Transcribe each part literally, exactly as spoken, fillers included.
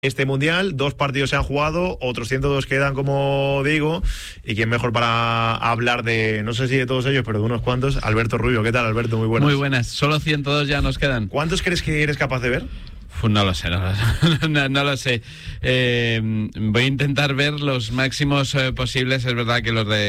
Este mundial, dos partidos se han jugado, otros ciento dos quedan, como digo, y quién mejor para hablar de, no sé si de todos ellos, pero de unos cuantos. Alberto Rubio. ¿Qué tal, Alberto? Muy buenas. Muy buenas, solo ciento dos ya nos quedan. ¿Cuántos crees que eres capaz de ver? Pues no lo sé, no lo sé. no, no lo sé. Eh, voy a intentar ver los máximos eh, posibles. Es verdad que los de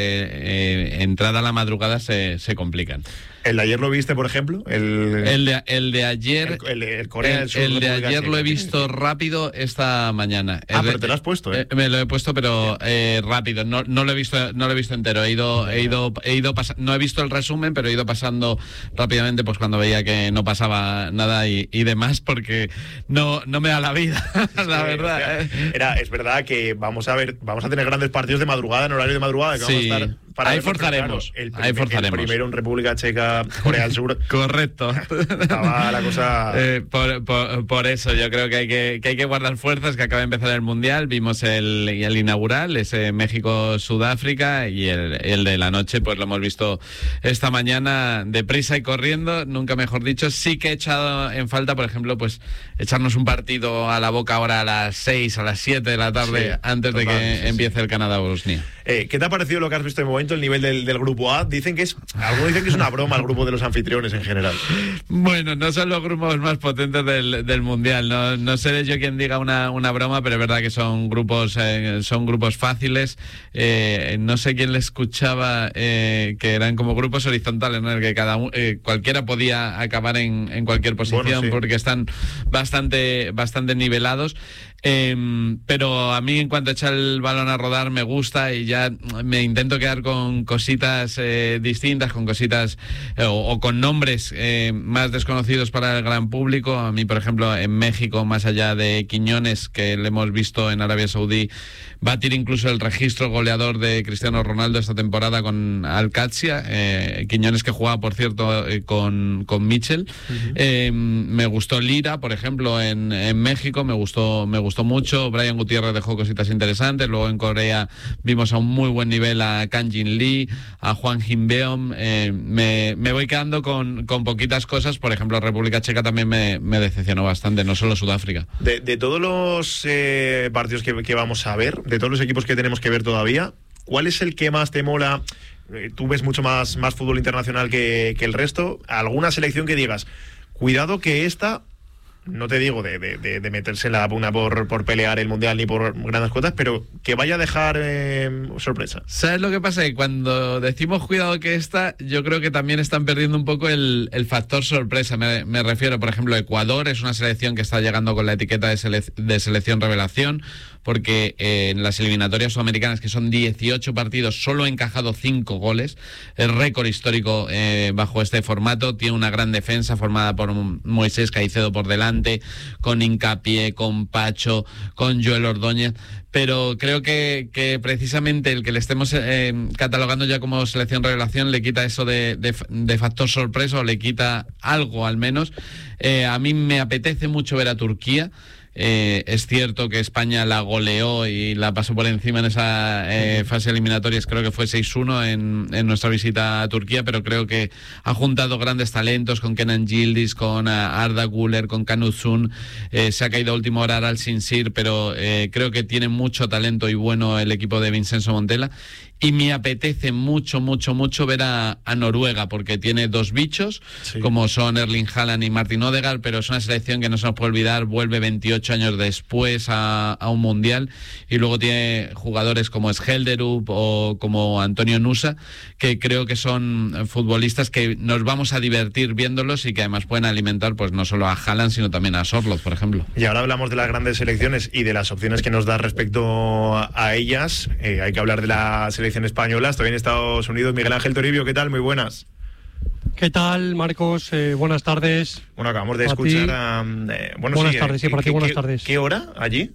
eh, entrada a la madrugada se, se complican. ¿El de ayer lo viste, por ejemplo? El, el, de, el de ayer... El, el, el Corea del Sur. El, el de ayer lo he visto rápido esta mañana. Ah, el, pero te lo has puesto, ¿eh? Me lo he puesto, pero eh, rápido. No, no lo he visto, no lo he visto entero. He ido, he ido, he ido pas- no he visto el resumen, pero he ido pasando rápidamente, pues cuando veía que no pasaba nada y, y demás, porque no, no me da la vida, la sí, verdad. O sea, eh. era, es verdad que vamos a ver, vamos a tener grandes partidos de madrugada, en horario de madrugada, que Sí. vamos a estar para Ahí verlo, forzaremos, claro, el, ahí primer, forzaremos. el primero en República Checa, Corea del Sur. Correcto. Estaba la cosa... Eh, por, por, por eso yo creo que hay que, que hay que guardar fuerzas, que acaba de empezar el Mundial. Vimos el, el inaugural, ese México-Sudáfrica, y el, el de la noche pues lo hemos visto esta mañana deprisa y corriendo, nunca mejor dicho. Sí que he echado en falta, por ejemplo, pues echarnos un partido a la boca ahora a las seis, a las siete de la tarde, sí, antes total, de que sí, empiece sí. el Canadá-Bosnia. Eh, ¿Qué te ha parecido lo que has visto de momento, el nivel del, del grupo A? Dicen que es, algunos dicen que es una broma el grupo de los anfitriones en general. Bueno, no son los grupos más potentes del, del Mundial. No, no seré yo quien diga una, una broma, pero es verdad que son grupos, eh, son grupos fáciles. Eh, no sé quién le escuchaba eh, que eran como grupos horizontales, ¿no? En el que cada eh, cualquiera podía acabar en, en cualquier posición, bueno, sí. Porque están bastante, bastante nivelados. Eh, pero a mí, en cuanto a echar el balón a rodar, me gusta y ya me intento quedar con cositas eh, distintas, con cositas eh, o, o con nombres eh, más desconocidos para el gran público. A mí, por ejemplo, en México, más allá de Quiñones, que le hemos visto en Arabia Saudí batir incluso el registro goleador de Cristiano Ronaldo esta temporada con Alcacia, eh, Quiñones que jugaba, por cierto, eh, con, con Mitchell. Uh-huh. Eh, me gustó Lira, por ejemplo, en, en México, me gustó, me gustó mucho. Brian Gutiérrez dejó cositas interesantes. Luego en Corea vimos a un muy buen nivel a Kang Jin Lee, a Hwang Jin-beom. Eh, me, me voy quedando con, con poquitas cosas. Por ejemplo, República Checa también me, me decepcionó bastante, no solo Sudáfrica. De, de todos los eh, partidos que, que vamos a ver, de todos los equipos que tenemos que ver todavía, ¿cuál es el que más te mola? Eh, tú ves mucho más, más fútbol internacional que, que el resto. ¿Alguna selección que digas, cuidado que esta... No te digo de, de, de meterse la una por, por pelear el Mundial ni por grandes cuotas, pero que vaya a dejar eh, sorpresa? ¿Sabes lo que pasa? Que cuando decimos cuidado que esta, yo creo que también están perdiendo un poco el, el factor sorpresa. Me, me refiero, por ejemplo, a Ecuador, es una selección que está llegando con la etiqueta de, sele- de selección revelación, porque eh, en las eliminatorias sudamericanas, que son dieciocho partidos, solo ha encajado cinco goles. El récord histórico eh, bajo este formato. Tiene una gran defensa formada por Moisés Caicedo por delante, con Hincapié, con Pacho, con Joel Ordóñez. Pero creo que, que precisamente el que le estemos eh, catalogando ya como selección revelación le quita eso de, de, de factor sorpresa, o le quita algo al menos. Eh, a mí me apetece mucho ver a Turquía. Eh, es cierto que España la goleó y la pasó por encima en esa eh, fase eliminatoria, creo que fue seis uno en, en nuestra visita a Turquía, pero creo que ha juntado grandes talentos con Kenan Yildiz, con uh, Arda Güler, con Kanuzun. Eh, se ha caído a última hora Al Sinsir, pero eh, creo que tiene mucho talento y bueno el equipo de Vincenzo Montella. Y me apetece mucho, mucho, mucho ver a, a Noruega, porque tiene dos bichos, sí, como son Erling Haaland y Martin Odegaard, pero es una selección que no se nos puede olvidar, vuelve veintiocho años después a, a un Mundial, y luego tiene jugadores como Schelderup o como Antonio Nusa, que creo que son futbolistas que nos vamos a divertir viéndolos y que además pueden alimentar pues no solo a Haaland, sino también a Sorloth, por ejemplo. Y ahora hablamos de las grandes selecciones y de las opciones que nos da respecto a ellas. Eh, hay que hablar de la selección española. Estoy en Estados Unidos. Miguel Ángel Toribio, ¿qué tal? Muy buenas. ¿Qué tal, Marcos? Eh, buenas tardes. Bueno, acabamos de escuchar a... Eh, bueno, buenas sí, tardes, sí, para ti buenas ¿qué, tardes. ¿Qué hora allí?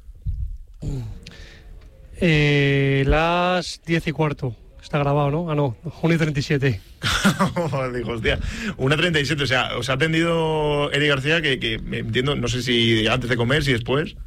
Eh, las diez y cuarto. Está grabado, ¿no? Ah, no, uno y treinta y siete. Digo, hostia, una treinta y siete. O sea, os ha atendido Eri García, que, que entiendo, no sé si antes de comer, si después...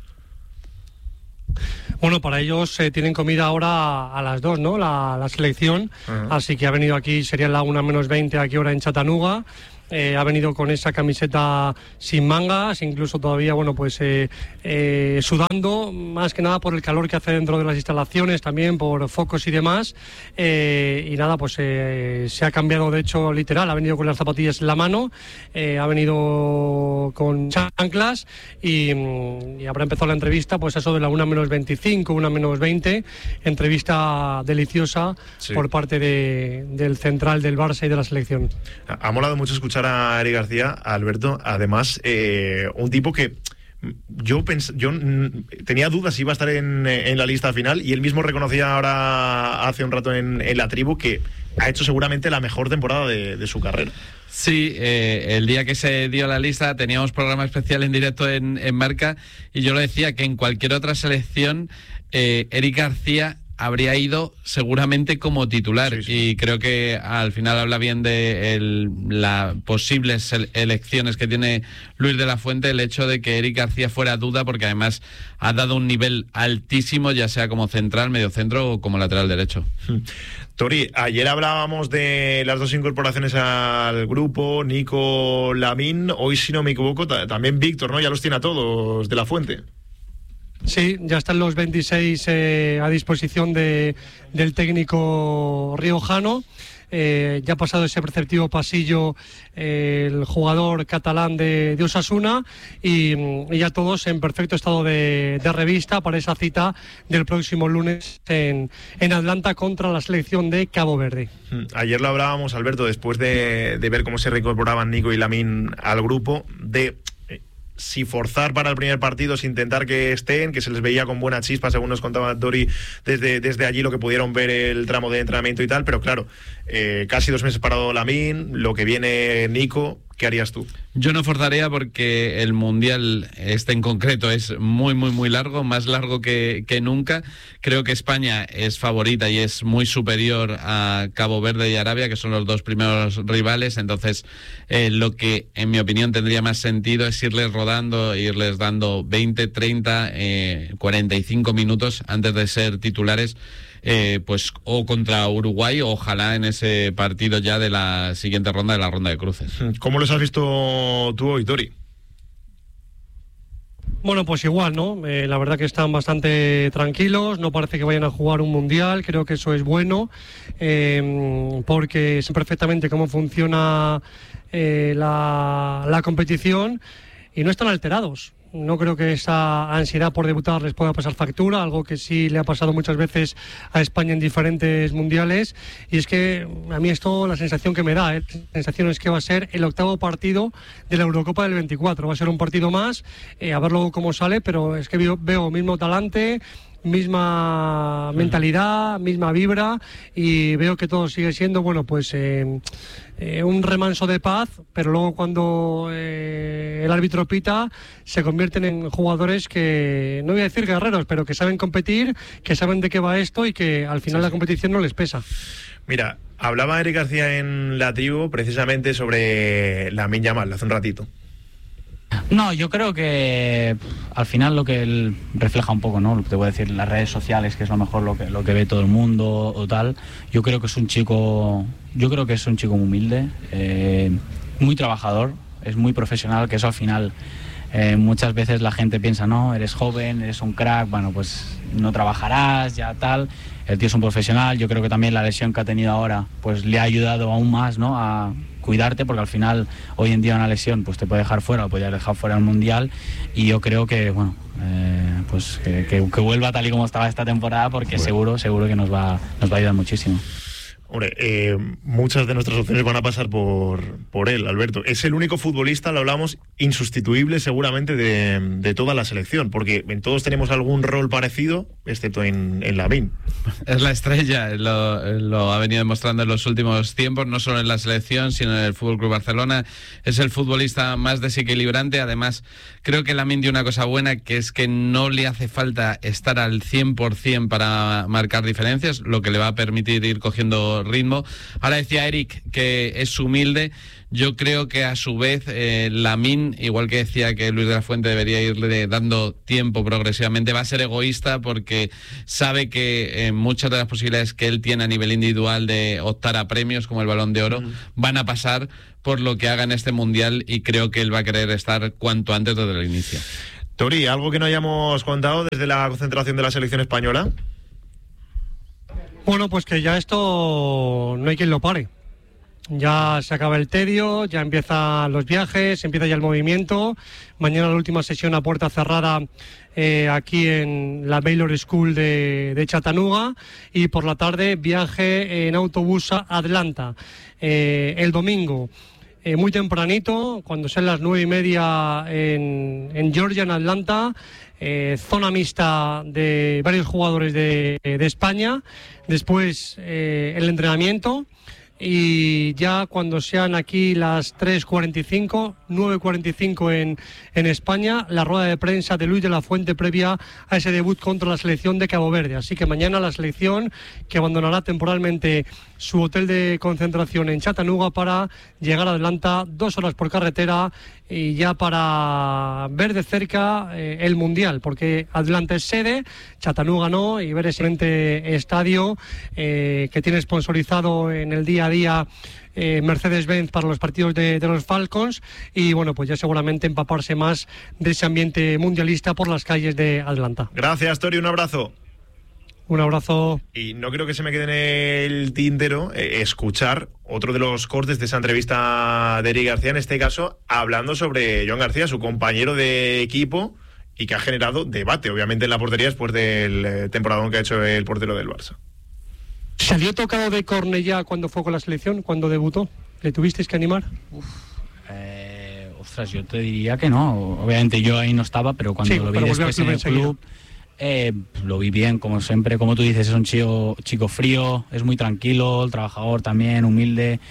Bueno, para ellos eh, tienen comida ahora a, a las dos, ¿no? La, la selección. Uh-huh. Así que ha venido aquí, sería la una menos veinte aquí ahora en Chattanooga. eh, ha venido con esa camiseta sin mangas, incluso todavía, bueno, pues eh, eh, sudando, más que nada por el calor que hace dentro de las instalaciones, también por focos y demás, eh, y nada, pues eh, se ha cambiado, de hecho, literal, ha venido con las zapatillas en la mano, eh, ha venido con chanclas y, y habrá empezado la entrevista, pues eso de la una menos veinticinco, una menos veinte, entrevista deliciosa, sí, por parte de, del central del Barça y de la selección. Ha molado mucho escuchar a Eric García, a Alberto, además, eh, un tipo que yo pens yo tenía dudas si iba a estar en, en la lista final, y él mismo reconocía ahora hace un rato en, en la tribu que ha hecho seguramente la mejor temporada de, de su carrera. Sí, eh, el día que se dio la lista teníamos programa especial en directo en, en Marca, y yo lo decía que en cualquier otra selección eh, Eric García habría ido seguramente como titular, sí, sí. Y creo que al final habla bien de el, las posibles elecciones que tiene Luis de la Fuente, el hecho de que Eric García fuera duda, porque además ha dado un nivel altísimo, ya sea como central, mediocentro o como lateral derecho. Tori, ayer hablábamos de las dos incorporaciones al grupo, Nico, Lamine, hoy, si no me equivoco, también Víctor, ¿no? Ya los tiene a todos de la Fuente. Sí, ya están los veintiséis eh, a disposición de, del técnico riojano. Eh, ya ha pasado ese perceptivo pasillo eh, el jugador catalán de, de Osasuna, y, y ya todos en perfecto estado de, de revista para esa cita del próximo lunes en, en Atlanta contra la selección de Cabo Verde. Ayer lo hablábamos, Alberto, después de, de ver cómo se reincorporaban Nico y Lamine al grupo, de si forzar para el primer partido, si intentar que estén, que se les veía con buena chispa, según nos contaba Dori desde, desde allí, lo que pudieron ver el tramo de entrenamiento y tal, pero claro, eh, casi dos meses parado Lamine, lo que viene Nico, ¿qué harías tú? Yo no forzaría, porque el Mundial, este en concreto, es muy, muy, muy largo, más largo que, que nunca. Creo que España es favorita y es muy superior a Cabo Verde y Arabia, que son los dos primeros rivales. Entonces, eh, lo que, en mi opinión, tendría más sentido es irles rodando, irles dando veinte, treinta, eh, cuarenta y cinco minutos antes de ser titulares. Eh, pues o contra Uruguay, o ojalá en ese partido ya de la siguiente ronda, de la ronda de cruces. ¿Cómo los has visto tú hoy, Tori? Bueno, pues igual, ¿no? Eh, la verdad que están bastante tranquilos, no parece que vayan a jugar un mundial, creo que eso es bueno, eh, porque sé perfectamente cómo funciona eh, la, la competición, y no están alterados. No creo que esa ansiedad por debutar les pueda pasar factura, algo que sí le ha pasado muchas veces a España en diferentes mundiales, y es que a mí esto, la sensación que me da, ¿eh? la sensación es que va a ser el octavo partido de la Eurocopa del veinticuatro, va a ser un partido más, eh, a ver luego cómo sale, pero es que veo, veo mismo talante, misma mentalidad, misma vibra, y veo que todo sigue siendo, bueno, pues eh, eh, un remanso de paz, pero luego cuando eh, el árbitro pita se convierten en jugadores que, no voy a decir guerreros, pero que saben competir, que saben de qué va esto, y que al final sí, la competición no les pesa. Mira, hablaba Eric García en la tribu precisamente sobre Lamine Yamal hace un ratito. No, yo creo que al final lo que él refleja un poco, ¿no? Lo que te voy a decir, las redes sociales, que es lo mejor lo que, lo que ve todo el mundo o tal. Yo creo que es un chico, yo creo que es un chico muy humilde, eh, muy trabajador, es muy profesional, que eso al final eh, muchas veces la gente piensa, no, eres joven, eres un crack, bueno, pues no trabajarás, ya tal. El tío es un profesional, yo creo que también la lesión que ha tenido ahora pues le ha ayudado aún más, ¿no? A cuidarte, porque al final hoy en día una lesión pues te puede dejar fuera, o puede dejar fuera el Mundial, y yo creo que bueno eh, pues que, que, que vuelva tal y como estaba esta temporada, porque bueno, seguro seguro que nos va nos va a ayudar muchísimo. Hombre, eh, muchas de nuestras opciones van a pasar por, por él, Alberto. Es el único futbolista, lo hablamos, insustituible seguramente de, de toda la selección, porque en todos tenemos algún rol parecido, excepto en, en Lamine. Es la estrella, lo, lo ha venido demostrando en los últimos tiempos, no solo en la selección, sino en el F C Barcelona. Es el futbolista más desequilibrante. Además, creo que Lamine dio una cosa buena, que es que no le hace falta estar al cien por ciento para marcar diferencias, lo que le va a permitir ir cogiendo mucho ritmo. Ahora decía Eric que es humilde. Yo creo que a su vez eh, Lamine, igual que decía que Luis de la Fuente debería irle dando tiempo progresivamente, va a ser egoísta porque sabe que eh, muchas de las posibilidades que él tiene a nivel individual de optar a premios como el Balón de Oro mm. van a pasar por lo que haga en este Mundial, y creo que él va a querer estar cuanto antes desde el inicio. Tori, ¿algo que no hayamos contado desde la concentración de la selección española? Bueno, pues que ya esto no hay quien lo pare. Ya se acaba el tedio, ya empiezan los viajes, empieza ya el movimiento. Mañana la última sesión a puerta cerrada eh, aquí en la Baylor School de, de Chattanooga, y por la tarde viaje en autobús a Atlanta. Eh, el domingo, eh, muy tempranito, cuando sean las nueve y media en, en Georgia, en Atlanta, eh, zona mixta de varios jugadores de, de España. Después eh, el entrenamiento. Y ya cuando sean aquí las tres cuarenta y cinco, nueve cuarenta y cinco en, en España, la rueda de prensa de Luis de la Fuente previa a ese debut contra la selección de Cabo Verde. Así que mañana la selección, que abandonará temporalmente su hotel de concentración en Chattanooga para llegar a Atlanta, dos horas por carretera, y ya para ver de cerca eh, el Mundial, porque Atlanta es sede, Chattanooga no, y ver ese excelente estadio eh, que tiene sponsorizado en el día a día eh, Mercedes-Benz para los partidos de, de los Falcons, y bueno, pues ya seguramente empaparse más de ese ambiente mundialista por las calles de Atlanta. Gracias, Tori, un abrazo. Un abrazo. Y no creo que se me quede en el tintero eh, escuchar otro de los cortes de esa entrevista de Eric García, en este caso hablando sobre Joan García, su compañero de equipo, y que ha generado debate, obviamente, en la portería después del eh, temporadón que ha hecho el portero del Barça. ¿Salió tocado de Cornellá cuando fue con la selección, cuando debutó? ¿Le tuvisteis que animar? Uf, eh, ostras, yo te diría que no. Obviamente yo ahí no estaba, pero cuando sí, lo vi después en el club... Eh, lo vi bien, como siempre, como tú dices, es un chico, chico frío, es muy tranquilo, trabajador también, humilde,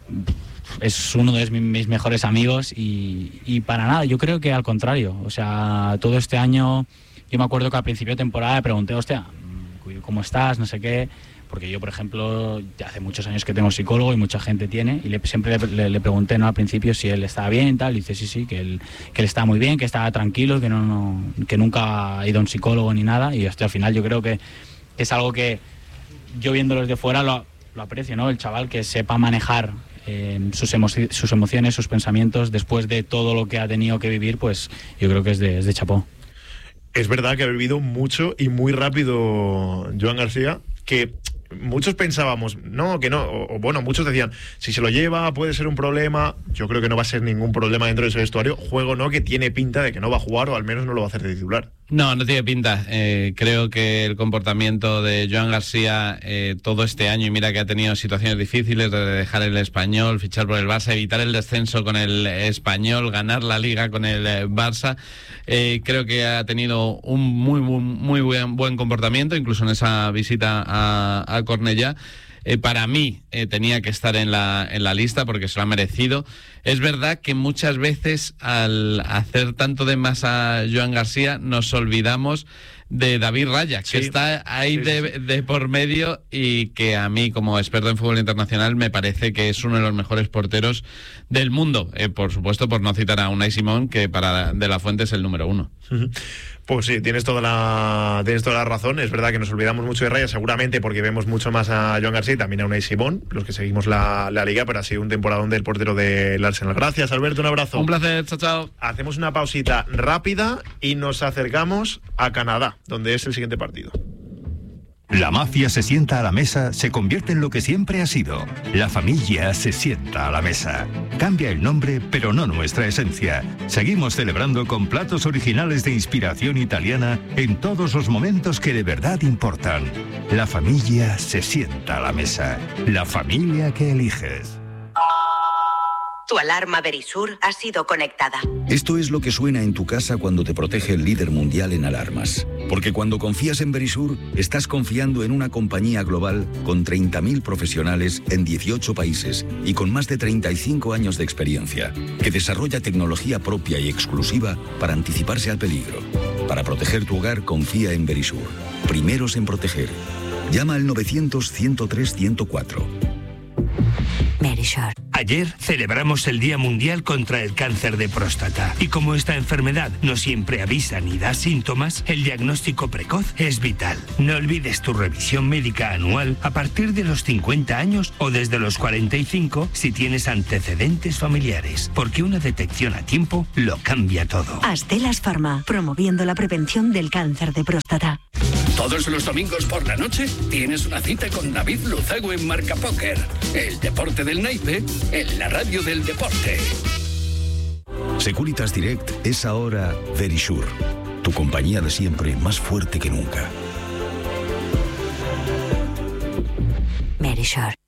es uno de mis mejores amigos, y, y para nada, yo creo que al contrario, o sea, todo este año, yo me acuerdo que al principio de temporada le pregunté, hostia, ¿cómo estás? No sé qué, porque yo, por ejemplo, ya hace muchos años que tengo psicólogo y mucha gente tiene, y le, siempre le, le, le pregunté, ¿no?, al principio si él estaba bien y tal, y dice sí, sí, que él, que él estaba muy bien, que estaba tranquilo, que, no, no, que nunca ha ido a un psicólogo ni nada, y hasta al final yo creo que es algo que yo viéndolo desde fuera lo, lo aprecio, ¿no?, el chaval que sepa manejar eh, sus, emo sus emociones, sus pensamientos, después de todo lo que ha tenido que vivir, pues yo creo que es de, es de chapó. Es verdad que ha vivido mucho y muy rápido Joan García, que muchos pensábamos, no, que no, o, o bueno, muchos decían, si se lo lleva puede ser un problema. Yo creo que no va a ser ningún problema dentro de ese vestuario. Juego no, que tiene pinta de que no va a jugar, o al menos no lo va a hacer de titular. No, no tiene pinta. Eh, creo que el comportamiento de Joan García eh, todo este año, y mira que ha tenido situaciones difíciles, de dejar el Español, fichar por el Barça, evitar el descenso con el Español, ganar la Liga con el Barça, eh, creo que ha tenido un muy, muy, muy buen, buen comportamiento, incluso en esa visita a, a Cornellá. Eh, para mí eh, tenía que estar en la, en la lista porque se lo ha merecido. Es verdad que muchas veces al hacer tanto de más a Joan García nos olvidamos de David Raya, sí, que está ahí sí, de, de por medio, y que a mí, como experto en fútbol internacional, me parece que es uno de los mejores porteros del mundo. Eh, por supuesto, por no citar a Unai Simón, que para De la Fuente es el número uno. Uh-huh. Pues sí, tienes toda la tienes toda la razón. Es verdad que nos olvidamos mucho de Raya, seguramente porque vemos mucho más a Joan García y también a Unai Simón, los que seguimos la, la Liga, pero ha sido un temporadón del portero del Arsenal. Gracias, Alberto, un abrazo. Un placer, chao, chao. Hacemos una pausita rápida y nos acercamos a Canadá, donde es el siguiente partido. La mafia se sienta a la mesa, se convierte en lo que siempre ha sido. La familia se sienta a la mesa. Cambia el nombre, pero no nuestra esencia. Seguimos celebrando con platos originales de inspiración italiana en todos los momentos que de verdad importan. La familia se sienta a la mesa. La familia que eliges. Tu alarma Verisur ha sido conectada. Esto es lo que suena en tu casa cuando te protege el líder mundial en alarmas. Porque cuando confías en Verisur, estás confiando en una compañía global con treinta mil profesionales en dieciocho países y con más de treinta y cinco años de experiencia, que desarrolla tecnología propia y exclusiva para anticiparse al peligro. Para proteger tu hogar, confía en Verisur. Primeros en proteger. Llama al novecientos, ciento tres, ciento cuatro. Merisure. Ayer celebramos el Día Mundial contra el Cáncer de Próstata. Y como esta enfermedad no siempre avisa ni da síntomas, el diagnóstico precoz es vital. No olvides tu revisión médica anual a partir de los cincuenta años o desde los cuarenta y cinco si tienes antecedentes familiares. Porque una detección a tiempo lo cambia todo. Astellas Pharma, promoviendo la prevención del cáncer de próstata. Todos los domingos por la noche tienes una cita con David Luzago en Marca Póker. El deporte del naipe en la radio del deporte. Securitas Direct es ahora Verisure, tu compañía de siempre más fuerte que nunca. Merisure.